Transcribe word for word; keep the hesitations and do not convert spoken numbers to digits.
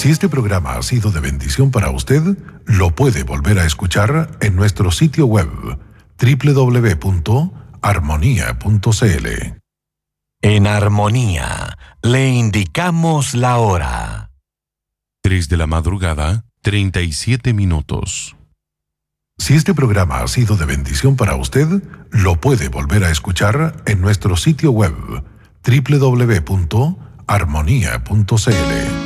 Si este programa ha sido de bendición para usted, lo puede volver a escuchar en nuestro sitio web doble u doble u doble u punto armonía punto c l. En Armonía le indicamos la hora. tres de la madrugada, treinta y siete minutos. Si este programa ha sido de bendición para usted, lo puede volver a escuchar en nuestro sitio web doble u doble u doble u punto armonía punto c l.